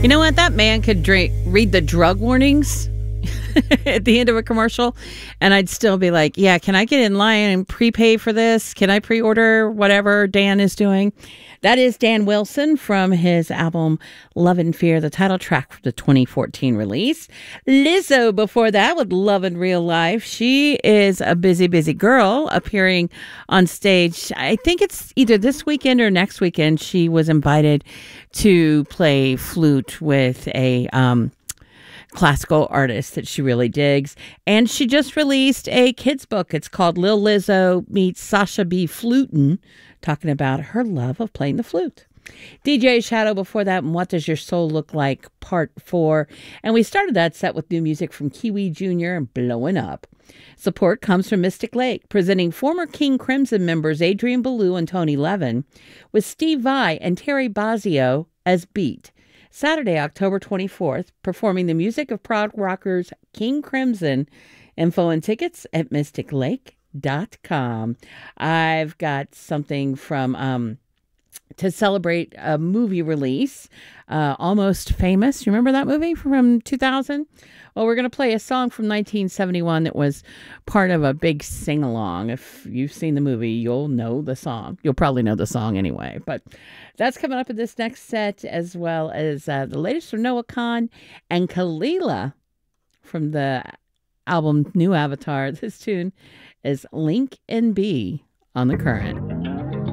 You know what? That man could read the drug warnings at the end of a commercial, and I'd still be like, yeah, can I get in line and prepay for this? Can I pre-order whatever Dan is doing? That is Dan Wilson from his album Love and Fear, the title track for the 2014 release. Lizzo before that with Love in Real Life. She is a busy, busy girl appearing on stage. I think it's either this weekend or next weekend. She was invited to play flute with a classical artist that she really digs. And she just released a kid's book. It's called Lil Lizzo Meets Sasha B. Flutin', talking about her love of playing the flute. DJ Shadow before that, and What Does Your Soul Look Like, Part 4. And we started that set with new music from Kiwi Jr. and Blowing Up. Support comes from Mystic Lake, presenting former King Crimson members Adrian Belew and Tony Levin, with Steve Vai and Terry Bozzio as Beat. Saturday, October 24th, performing the music of prog rockers King Crimson. Info and tickets at mysticlake.com. I've got something from to celebrate a movie release, Almost Famous. You remember that movie from 2000? Well, we're going to play a song from 1971 that was part of a big sing-along. If you've seen the movie, you'll know the song. You'll probably know the song anyway. But that's coming up in this next set, as well as the latest from Noah Kahan and Kalila from the album New Avatar. This tune is Link and B on The Current.